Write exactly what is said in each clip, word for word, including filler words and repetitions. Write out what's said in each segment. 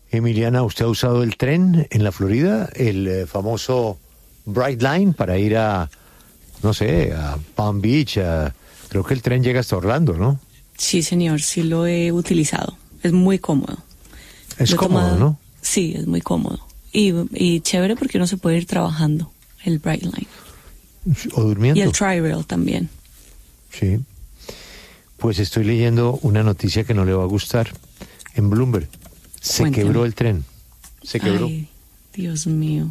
Emiliana, ¿usted ha usado el tren en la Florida, el eh, famoso Bright Line, para ir a, no sé, a Palm Beach? A, creo que el tren llega hasta Orlando, ¿no? Sí, señor, sí lo he utilizado. Es muy cómodo. Es Lo he cómodo, tomado- ¿no? Sí, es muy cómodo. Y, y chévere porque uno se puede ir trabajando, el Bright Line. O durmiendo. Y el Tri-Rail también. Sí. Pues estoy leyendo una noticia que no le va a gustar. En Bloomberg se Cuénteme. quebró el tren. Se quebró. Ay, Dios mío.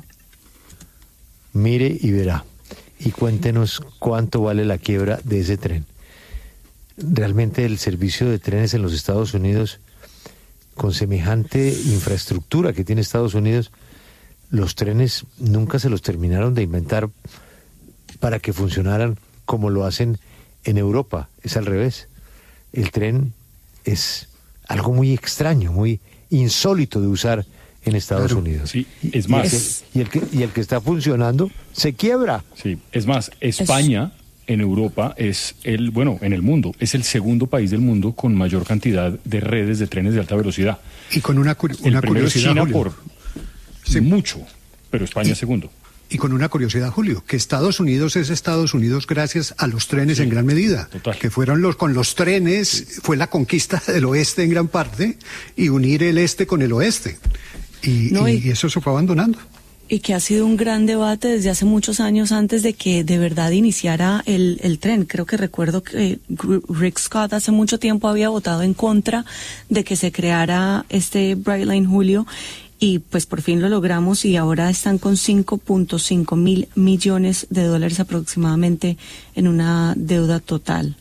Mire y verá. Y cuéntenos cuánto vale la quiebra de ese tren. Realmente el servicio de trenes en los Estados Unidos, con semejante infraestructura que tiene Estados Unidos, los trenes nunca se los terminaron de inventar para que funcionaran como lo hacen en Europa. Es al revés. El tren es algo muy extraño, muy insólito de usar en Estados Claro, Unidos. sí, Y- es y más. el que- Y el, que, y el que está funcionando se quiebra. Sí, es más, España en Europa es el, bueno, en el mundo, es el segundo país del mundo con mayor cantidad de redes de trenes de alta velocidad. Y con una, curi- El una primero es curiosidad, China Julio. por Sí. mucho, pero España es segundo. Y con una curiosidad, Julio, que Estados Unidos es Estados Unidos gracias a los trenes en gran medida. total. Que fueron los, con los trenes, fue la conquista del oeste en gran parte y unir el este con el oeste. Y, No, y- y- y eso se fue abandonando. Y que ha sido un gran debate desde hace muchos años antes de que de verdad iniciara el, el tren. Creo que recuerdo que Gr- Rick Scott hace mucho tiempo había votado en contra de que se creara este Bright Line, Julio, y pues por fin lo logramos y ahora están con cinco punto cinco mil millones de dólares aproximadamente en una deuda total.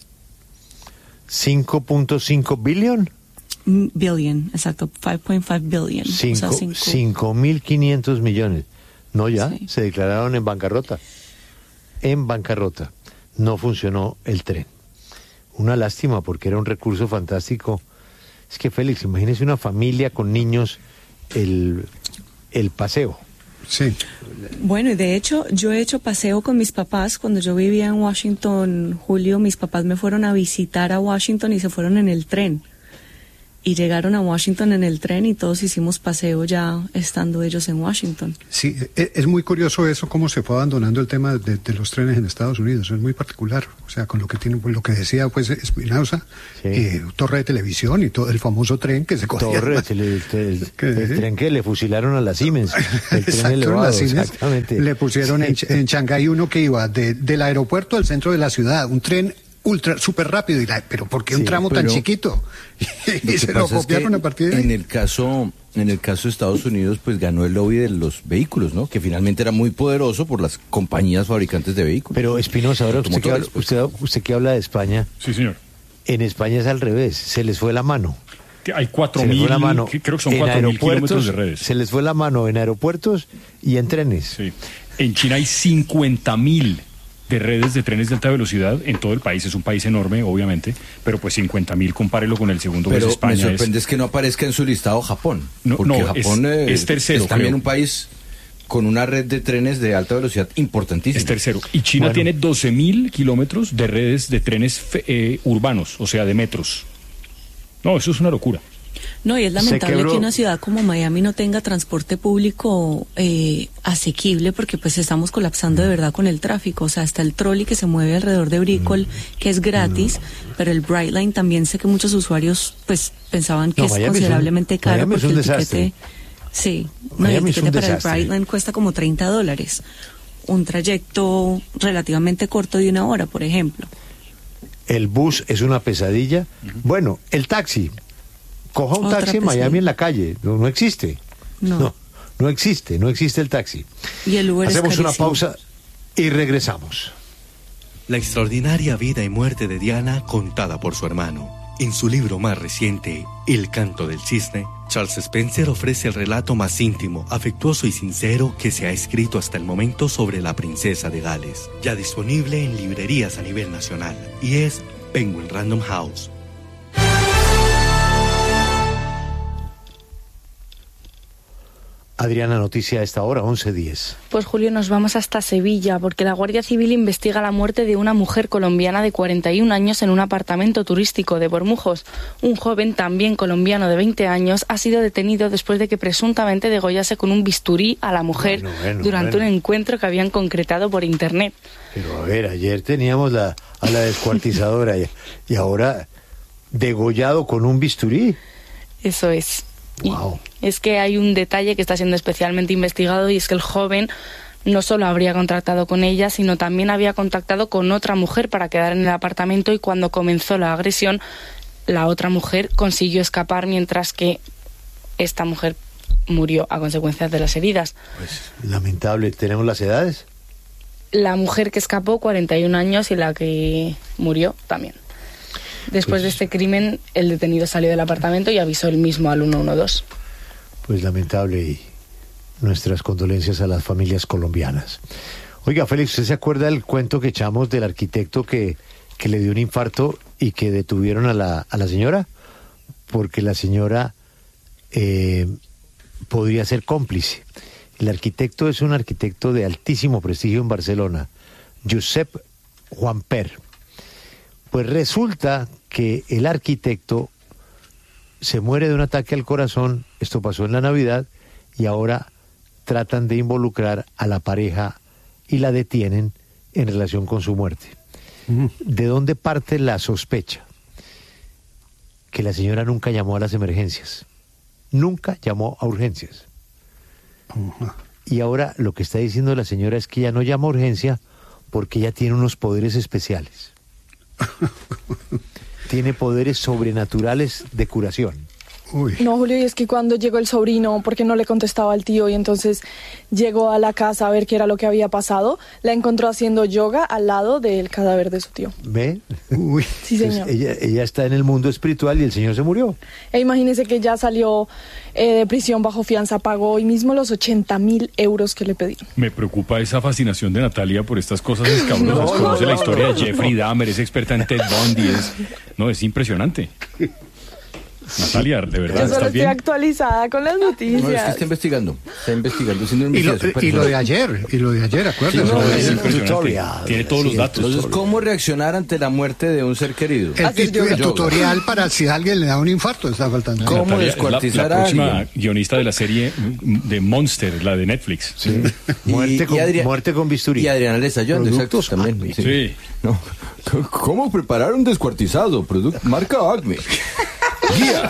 cinco punto cinco billón. Mm, Billion, exacto, cinco punto cinco billion. O sea, cinco- cinco mil quinientos millones. No, ya, Sí. se declararon en bancarrota. En bancarrota. No funcionó el tren. Una lástima porque era un recurso fantástico. Es que, Félix, imagínese una familia con niños, el, el paseo. Sí. Bueno, y de hecho, yo he hecho paseo con mis papás. Cuando yo vivía en Washington, Julio, mis papás me fueron a visitar a Washington y se fueron en el tren. Y llegaron a Washington en el tren y todos hicimos paseo ya estando ellos en Washington. Sí, e- es muy curioso eso, cómo se fue abandonando el tema de, de los trenes en Estados Unidos. Es muy particular. O sea, con lo que tiene, pues, lo que decía pues Espinosa, Sí. eh, torre de televisión y todo el famoso tren que se cogía. Torre, el, el- el- ¿Qué? el tren que le fusilaron a la Siemens. El tren Exacto, elevado, las Siemens. exactamente. Le pusieron en, Sí. en Shanghái uno que iba de- del aeropuerto al centro de la ciudad, un tren ultra, súper rápido. Y la, pero ¿por qué un Sí, tramo tan pero chiquito? Lo y que se lo pasa es copiaron que a partir de ahí. en el caso en el caso de Estados Unidos, pues ganó el lobby de los vehículos, ¿no? Que finalmente era muy poderoso por las compañías fabricantes de vehículos. Pero Espinosa, ahora usted que, habla, Automotores, pues. usted, usted que habla de España, Sí, señor. en España es al revés, se les fue la mano. Que hay cuatro Se les mil, fue la mano que creo que son en cuatro mil aeropuertos, kilómetros de redes. se les fue la mano en aeropuertos y en trenes. Sí. En China hay cincuenta mil de redes de trenes de alta velocidad en todo el país. Es un país enorme, obviamente, pero pues cincuenta mil, compárelo con el segundo, Pero pues España me sorprende es... es que no aparezca en su listado Japón. No, porque no, Japón es- eh, es tercero, es también creo. un país con una red de trenes de alta velocidad importantísima. Es tercero. Y China Bueno. tiene doce mil kilómetros de redes de trenes fe- eh, urbanos, o sea, de metros. No, eso es una locura. No, y es lamentable quebró. que una ciudad como Miami no tenga transporte público eh, asequible porque pues estamos colapsando de verdad con el tráfico. O sea, está el trolley que se mueve alrededor de Brickell, que es gratis, pero el Bright Line también sé que muchos usuarios pues pensaban que No, es Miami es un- considerablemente caro Miami es porque un el desastre. tiquete... Sí, no, y Miami el es un tiquete para el desastre. Bright Line cuesta como treinta dólares. Un trayecto relativamente corto de una hora, por ejemplo. El bus es una pesadilla. Bueno, el taxi. Coja un Otra taxi en pesadilla. Miami en la calle. No, no existe. No. no. No existe, no existe el taxi. Y el Uber es Hacemos una carísimo. pausa y regresamos. La extraordinaria vida y muerte de Diana contada por su hermano. En su libro más reciente, El canto del cisne, Charles Spencer ofrece el relato más íntimo, afectuoso y sincero que se ha escrito hasta el momento sobre la princesa de Gales. Ya disponible en librerías a nivel nacional. Y es Penguin Random House. Adriana, noticia a esta hora, once diez. Pues Julio, nos vamos hasta Sevilla, porque la Guardia Civil investiga la muerte de una mujer colombiana de cuarenta y un años en un apartamento turístico de Bormujos. Un joven, también colombiano de veinte años, ha sido detenido después de que presuntamente degollase con un bisturí a la mujer bueno, bueno, durante bueno. un encuentro que habían concretado por internet. Pero a ver, ayer teníamos la, a la descuartizadora y, y ahora degollado con un bisturí. Eso es. Wow. Y es que hay un detalle que está siendo especialmente investigado, y es que el joven no solo habría contactado con ella, sino también había contactado con otra mujer para quedar en el apartamento, y cuando comenzó la agresión, la otra mujer consiguió escapar, mientras que esta mujer murió a consecuencias de las heridas. Pues lamentable. ¿Tenemos las edades? La mujer que escapó, cuarenta y un años, y la que murió también. Después Pues- de este crimen, el detenido salió del apartamento y avisó él mismo al uno uno dos. Pues lamentable, y nuestras condolencias a las familias colombianas. Oiga, Félix, ¿usted se acuerda del cuento que echamos del arquitecto que, que le dio un infarto y que detuvieron a la, a la señora? Porque la señora eh, podría ser cómplice. El arquitecto es un arquitecto de altísimo prestigio en Barcelona, Josep Juanper. Pues resulta que el arquitecto se muere de un ataque al corazón, esto pasó en la Navidad, y ahora tratan de involucrar a la pareja y la detienen en relación con su muerte. ¿De dónde parte la sospecha? Que la señora nunca llamó a las emergencias, nunca llamó a urgencias. Y ahora lo que está diciendo la señora es que ella no llama a urgencia porque ella tiene unos poderes especiales. Tiene poderes sobrenaturales de curación. Uy. No, Julio, y es que cuando llegó el sobrino, porque no le contestaba al tío, y entonces llegó a la casa a ver qué era lo que había pasado, la encontró haciendo yoga al lado del cadáver de su tío. ¿Ve? Uy. Sí, Pues señor. ella, ella está en el mundo espiritual y el señor se murió. E imagínese que ya salió eh, de prisión bajo fianza, pagó hoy mismo los ochenta mil euros que le pedían. Me preocupa esa fascinación de Natalia por estas cosas escabrosas. No, Conoce no, la no, historia no. de Jeffrey Dahmer, es experta en Ted Bundy. Es, no, es impresionante. Natalia, de verdad, Yo solo ¿estás estoy bien? actualizada con las No, es que noticias. está investigando, está investigando, haciendo una Y lo, investigación y lo de personal. ayer, y lo de ayer, acuérdense. No, Lo de es ayer. impresionante. tutorial. Tiene todos los Sí, datos. Entonces, ¿cómo reaccionar ante la muerte de un ser querido? El, Hacer tit- yoga. el tutorial para si a alguien le da un infarto está faltando. ¿Cómo Natalia es la, descuartizar la a próxima alguien? guionista de la serie de Monster, la de Netflix. Sí. Muerte, Y- con, y Adri- muerte con bisturí. Y Adriana le está ayudando, exacto, Productos también. Acme. Sí. No. C- ¿Cómo preparar un descuartizado? Product marca Acme. Guía.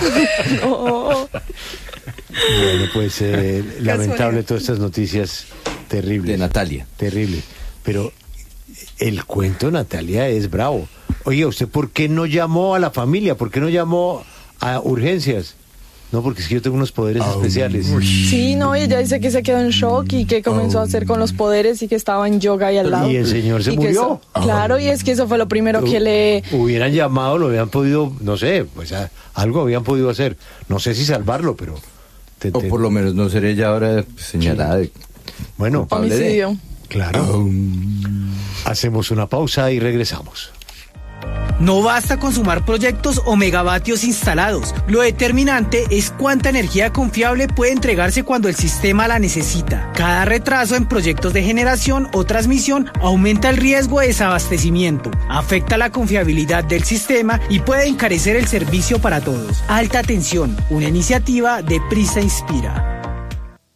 Bueno, pues eh, lamentable todas estas noticias terribles. De Natalia. Terrible. Pero el cuento, Natalia, es bravo. Oye, ¿usted por qué no llamó a la familia? ¿Por qué no llamó a urgencias? No, porque es que yo tengo unos poderes especiales. Sí, no, y ella dice que se quedó en shock y que comenzó a hacer con los poderes y que estaba en yoga ahí al lado. Y el señor se que murió. eso- claro, y es que eso fue lo primero que le... Hubieran llamado, lo habían podido, no sé, pues a- algo habían podido hacer. No sé si salvarlo, pero... te- O te- por lo menos no seré ella ahora señalada de... Bueno, culpable de- Homicidio. claro. Hacemos una pausa y regresamos. No basta con sumar proyectos o megavatios instalados. Lo determinante es cuánta energía confiable puede entregarse cuando el sistema la necesita. Cada retraso en proyectos de generación o transmisión aumenta el riesgo de desabastecimiento, afecta la confiabilidad del sistema y puede encarecer el servicio para todos. Alta tensión, una iniciativa de Prisa Inspira.